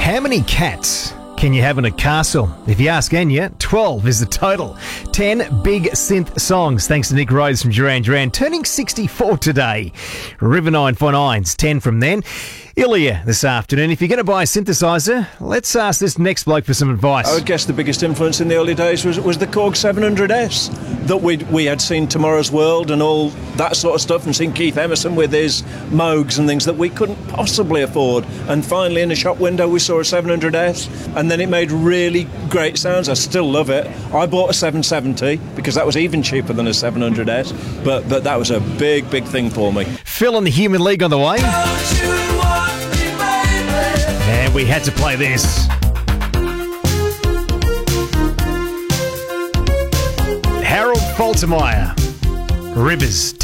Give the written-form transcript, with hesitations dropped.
How many cats can you have in a castle? If you ask Enya, 12 is the total. 10 big synth songs, thanks to Nick Rose from Duran Duran, turning 64 today. River 949's 10 from then. Ilya this afternoon. If you're going to buy a synthesizer, let's ask this next bloke for some advice. I would guess the biggest influence in the early days was the Korg 700S, that we had seen Tomorrow's World and all that sort of stuff, and seen Keith Emerson with his Moogs and things that we couldn't possibly afford. And finally in a shop window we saw a 700S, and then it made really great sounds. I still love it. I bought a 770 because that was even cheaper than a 700S, but that was a big thing for me. Phil and the Human League on the way. And we had to play this. Harold Faltermeyer, Rivers